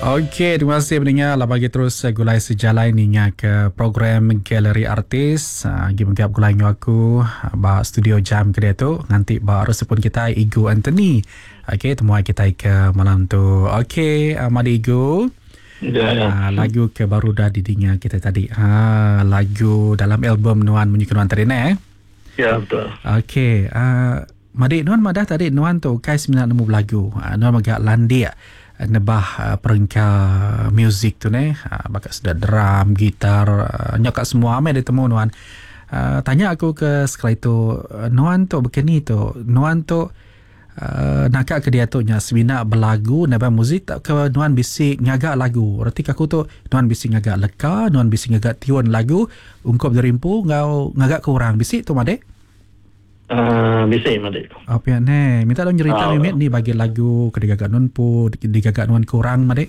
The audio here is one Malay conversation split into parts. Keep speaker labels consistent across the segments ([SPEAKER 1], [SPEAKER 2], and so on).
[SPEAKER 1] Okey, terima kasih pendengar. Lah bagi terus gulai sejalan ninya ke program Galeri Artis. Gi mentiap gulai nyo aku ba studio jam kedai tu. Nanti ba harus pun kita Igu Anthony. Okey, temuai kita ke malam tu. Okey, Madi Igu.
[SPEAKER 2] Ya.
[SPEAKER 1] Lagu ke baru dah didengar kita tadi. Lagu dalam album Nuan Menyukai Nuan tadi
[SPEAKER 2] Ya, betul.
[SPEAKER 1] Okey, Madi Nuan madah tadi Nuan tu kai sebenarnya nemu lagu. Nuan agak landia nebah perengka muzik tu bakal sudah drum, gitar, nyokak semua amai dia temu Nuan. Tanya aku ke sekali tu, Nuan tu begini tu, Nuan tu nakak ke dia tu nya sebina berlagu nebah muzik tak ke Nuan bisik ngagak lagu. Berarti aku tu Nuan bisik ngagak leka, Nuan bisik ngagak tiun lagu, ungkap derimpu ngau ngagak kurang bisik tu Made.
[SPEAKER 2] Bisa Made.
[SPEAKER 1] Apa ni? Minta dong cerita Mimit ni bagi lagu kedigagak Nuan pu, digagak Nuan kurang Made.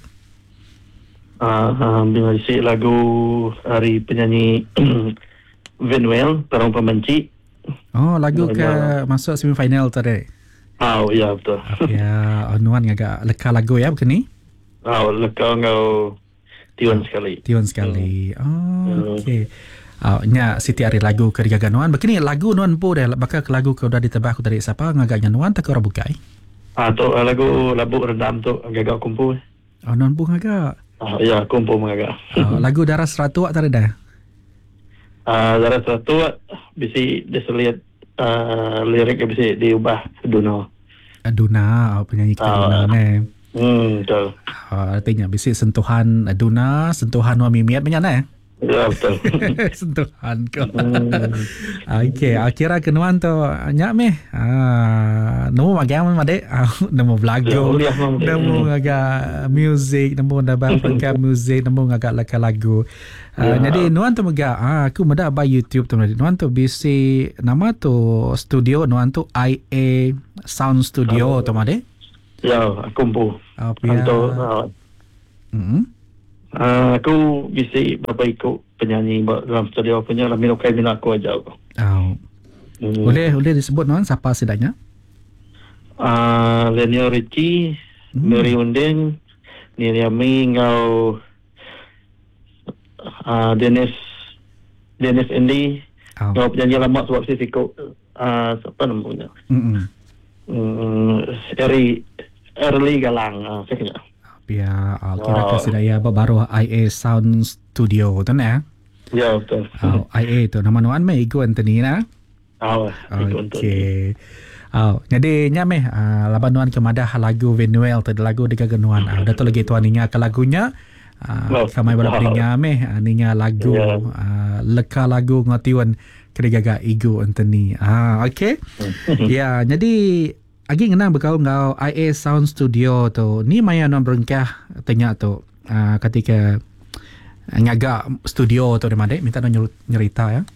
[SPEAKER 2] Bisa lagu hari penyanyi Venuel Terang Pembenci.
[SPEAKER 1] Oh, lagu ke masuk semifinal tadi.
[SPEAKER 2] Ya betul.
[SPEAKER 1] Ya, Nuan ngagak leka lagu ya begini.
[SPEAKER 2] Leka ngau tiun sekali.
[SPEAKER 1] Tiun sekali. Okey. Nya Siti Ari lagu ke digagak Nuan. Begini lagu Nuan pu dah bakal ke lagu ke udah ditebak dari siapa ngagaknya Nuan tak ke orang bukai.
[SPEAKER 2] Tu lagu Labuk Rendam tu gagak kumpul.
[SPEAKER 1] Nuan pu ngagak.
[SPEAKER 2] Ya, kumpul mengagak.
[SPEAKER 1] Lagu Darah Seratu tadi dah.
[SPEAKER 2] Darah Seratu bisa diselihat liriknya bisa diubah Duna.
[SPEAKER 1] Duna, penyanyi kita Duna ni.
[SPEAKER 2] Betul.
[SPEAKER 1] Artinya bisa sentuhan Duna, sentuhan Nuan Mimiat banyak ni.
[SPEAKER 2] Ya betul.
[SPEAKER 1] Sentuhan kau. Okey, akhirnya ke Nuan tu nyak meh. Nemu macam mana nemu lagu, nemu agak music, nemu dapat perangkat music, nemu agak lagu. Jadi Nuan tu mega aku meda ba YouTube tu Nuan tu bisi nama tu studio Nuan tu IA Sound Studio tu made.
[SPEAKER 2] Ya, aku pun. Aku bisa berapa ikut penyanyi dalam studio punya lah Minokai Minako aja aku.
[SPEAKER 1] Boleh disebut Nuan siapa sedanya?
[SPEAKER 2] Lenio Ricci, Mary Unding, Niriami ngau Dennis Andy, ngau penyanyi lama sebab si ikut siapa namanya? Early Galang saya kena.
[SPEAKER 1] Ya, kira sedaya baru IA Sound Studio tu ya.
[SPEAKER 2] Ya betul.
[SPEAKER 1] IA tu nama Nuan me Igu Anthony na. Okey. Jadi nyameh laban Nuan kemadah lagu Venuel tu lagu digagak Nuan. Dah tu lagi tuan ninya ke lagunya. Kamai balap ninya meh ninya lagu leka lagu ngatiwan kedigagak Igu Anthony. Okey. Ya, jadi Agi ngenang berkau ngau IA Sound Studio tu. Ni maya Nuan berengkah tanya tu ketika ngagak studio tu di mana minta Nuan nyerita ya.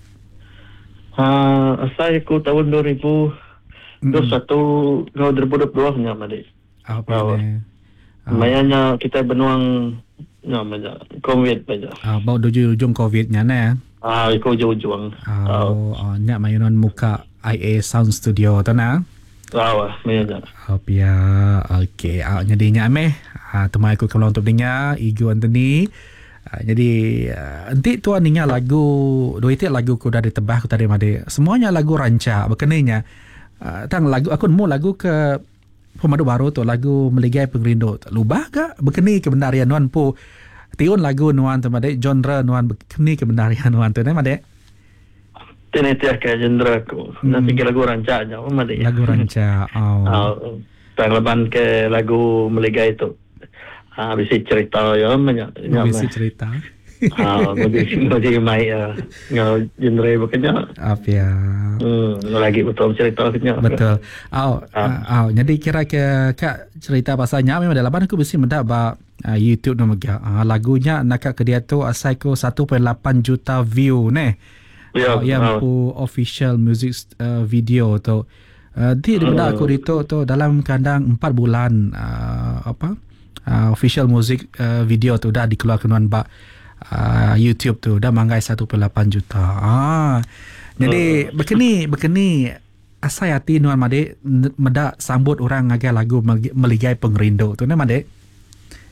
[SPEAKER 2] Saya ku tahun 2021 ngau 2022 nya Made.
[SPEAKER 1] Apa ni?
[SPEAKER 2] Mayanya kita benuang namanya COVID aja.
[SPEAKER 1] Bau ujung COVID-nya ni.
[SPEAKER 2] Ikut ujung.
[SPEAKER 1] Nyak maya Nuan muka IA Sound Studio tu na.
[SPEAKER 2] Mayanya.
[SPEAKER 1] Okey. Jadi nyak meh temai aku kalau untuk dengar Igu Anthony. Jadi nanti tuan ninya lagu dua itu lagu ku dah ditebah ku tadi made. Semuanya lagu rancak berkenanya. Tang lagu aku nemu lagu ke pemadu baru tu lagu Meligai Pengrindu. Lubah ke berkeni kebenarian Nuan pu. Tiun lagu Nuan tu made genre Nuan berkeni kebenarian Nuan tu made.
[SPEAKER 2] Tenetiah ke genre aku. Nanti ke lagu rancak aja Made.
[SPEAKER 1] Lagu rancak.
[SPEAKER 2] Leban ke lagu Meligai tu. Bisa cerita ya banyak.
[SPEAKER 1] Bisa cerita.
[SPEAKER 2] Jadi mai ngau genre bekerja.
[SPEAKER 1] Apa ya?
[SPEAKER 2] Lagi betul cerita kerja.
[SPEAKER 1] Betul. Jadi kira ke kak cerita pasalnya memang dalam aku mesti mendapat YouTube nama lagunya nak ke dia tu asal ko 1.8 juta view ne. Yang pu official music video tu. Di benda aku itu tu dalam kandang 4 bulan official music video tu dah dikeluarkan Nuan ba YouTube tu dah manggai 1.8 juta. Jadi begini asai hati Nuan Made meda sambut orang ngagai lagu Meligai Pengrindu tu ne Made.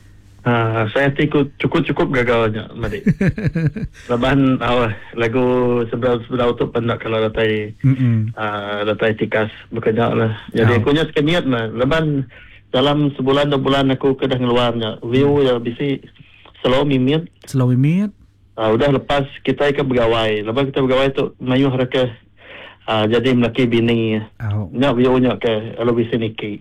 [SPEAKER 2] Saya cukup gagalnya, Madik. Laban lagu sebelah tu pendak kalau datai tikas bekerja lah. Jadi aku nya sekeniat lah. Laban dalam sebulan 2 bulan aku kedah ngeluarnya. View ya bisi slow mimit. Udah lepas kita ke begawai. Lepas kita begawai tu mayu haraka jadi melaki bini. Nya view-nya ke lebih siniki.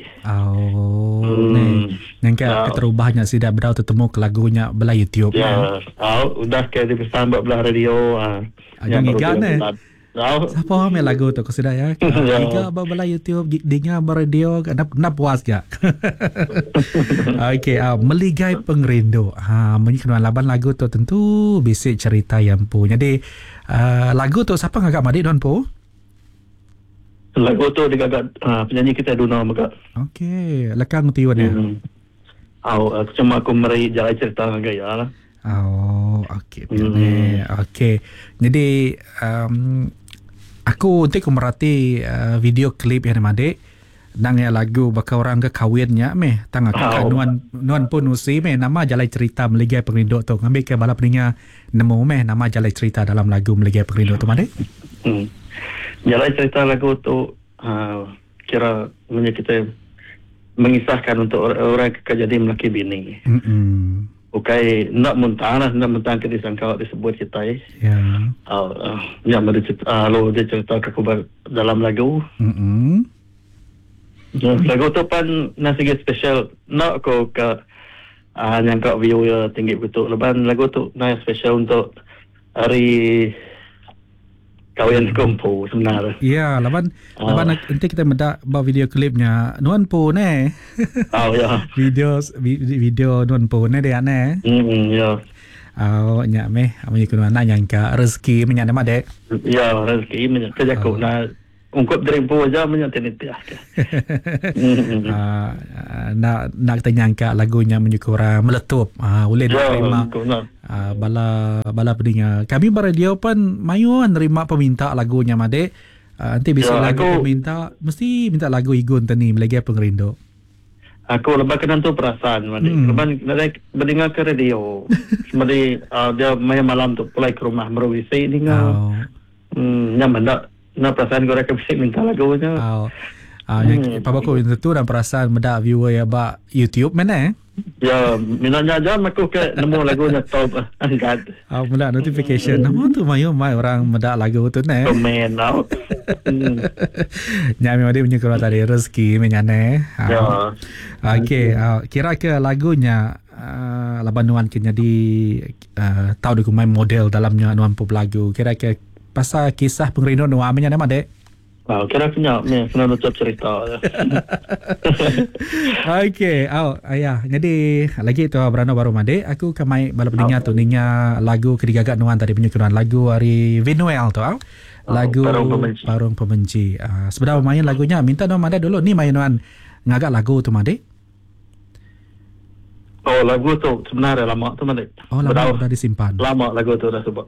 [SPEAKER 1] Yang terubahnya sida bedau tertemu ke lagunya belah YouTube.
[SPEAKER 2] Ya. Udah ke di pesan buat belah radio.
[SPEAKER 1] Yang igan siapa main lagu tu kau sudah ya? Tiga belah YouTube, dengar radio, nak puas gak? Okey, meligai pengrindu. Menyentuh laban lagu tu tentu bisik cerita yang pu. Jadi lagu tu siapa ngagak Madik don pu?
[SPEAKER 2] Lagu tu digagak penyanyi kita Duna Megak.
[SPEAKER 1] Okey, lekang tiwan ya.
[SPEAKER 2] Cuma aku meri jalan cerita gaya lah.
[SPEAKER 1] Okey. Okey. Jadi aku nanti merhati video klip yang Madik nang ya lagu bakal orang ke kawinnya tang nuan pun usi nama jalai cerita meligai pengrindu tu ngambil ke bala peninga nemu nama jalai cerita dalam lagu meligai pengrindu tu Madik.
[SPEAKER 2] Jalan cerita lagu tu kira kita mengisahkan untuk orang kejadian melaki bini. Bukai nak mentang ke disangka disebut kita yang lalu dia cerita ke dalam lagu. Lagu tu pun nasi special nak ko ke yang kau view ya tinggi betul. Lepas lagu tu nasi special untuk hari kawin kumpu sebenarnya.
[SPEAKER 1] Ya, laban nanti kita mendak bawa video klipnya nuan po ne.
[SPEAKER 2] Ya.
[SPEAKER 1] Video nuan po ne dia ne.
[SPEAKER 2] Ya.
[SPEAKER 1] Nya amai kunuan yang ka rezeki menyana Madik.
[SPEAKER 2] Ya, rezeki menyana kerja ko na ungkap dari po aja menyana tinitiah.
[SPEAKER 1] Nak tanyangka lagunya menyukura meletup. Boleh diterima. Bala pedinga. Kami beradio pun mayuan nerima peminta lagunya Madik. Nanti bisa lagu peminta mesti minta lagu Igun tani melagi pengrindu. Aku
[SPEAKER 2] lepas kenal tu perasaan Madik. Lepas berdengar ke radio. Semadi dia malam tu pulai ke rumah merwisi dengar. Nyaman tak? Nak perasaan gue rasa bisa minta lagunya.
[SPEAKER 1] Yang papaku itu dan perasaan mendak viewer ya ba YouTube mana
[SPEAKER 2] Ya, minatnya aja aku ke nemu lagunya top angkat.
[SPEAKER 1] Mula notification. Nama tu mayu orang mendak lagu tu ne.
[SPEAKER 2] Komen out.
[SPEAKER 1] Nyami Madik punya kurang tadi rezeki menyane.
[SPEAKER 2] Ya.
[SPEAKER 1] Okey, kira ke lagunya labanuan kena di tahu dokumen model dalamnya nuan pop lagu. Kira ke pasal kisah pengrindu nuan menyane Madik.
[SPEAKER 2] Kira kenyak ni kena nutup cerita.
[SPEAKER 1] Okey, ayah. Jadi lagi tu berano baru Madik, aku kamai bala pendengar tu ninga lagu kedigagak nuan tadi punya kenuan lagu hari Vinuel tu lagu Parung Pemenci. Sebenarnya main lagunya minta nuan Madik dulu ni main nuan ngagak lagu tu Madik.
[SPEAKER 2] Lagu tu sebenarnya lama tu Madik.
[SPEAKER 1] Lama dah disimpan.
[SPEAKER 2] Lama lagu tu dah sebab.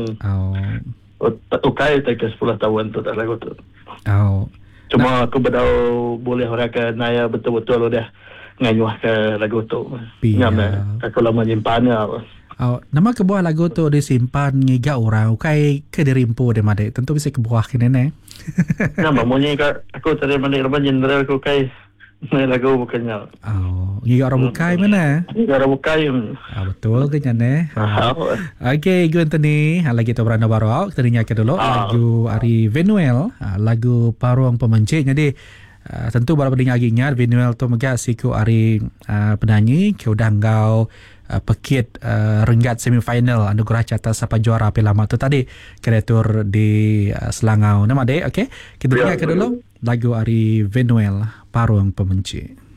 [SPEAKER 2] Ukai tak ke 10 tahun tu dah lagu tu. Cuma aku berdau boleh orang ke naya betul-betul dah nganyuh ke lagu tu. Aku lama nyimpannya.
[SPEAKER 1] Nama kebuah lagu tu disimpan ngiga orang ukai ke dirimpu de Madik. Tentu bisa kebuah kene ne.
[SPEAKER 2] Nama munyi aku tadi Madik lepas jenderal aku kai lagu bukannya.
[SPEAKER 1] Ngiga orang bukai mana?
[SPEAKER 2] Ngiga orang bukai.
[SPEAKER 1] Betul ke ne. Okey, Igun tani lagi tu beranda baru kita nyanyi dulu lagu hari Vinuel, lagu Parung Pemenci. Jadi tentu baru pendengar ingat Vinuel tu mega siku hari penyanyi ke udah engkau pekit renggat semifinal anugerah catas siapa juara pelama tu tadi kreatur di Selangau nama dek. Okey, kita dengar dulu lagu hari Vinuel Parung Pemenci.